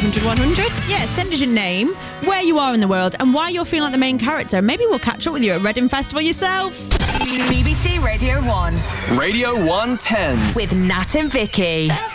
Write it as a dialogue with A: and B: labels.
A: 0800 100.
B: Yeah, send us your name, where you are in the world, and why you're feeling like the main character. Maybe we'll catch up with you at Reading Festival yourself.
C: BBC Radio 1.
D: Radio 1 Tens.
C: With Nat and Vicky.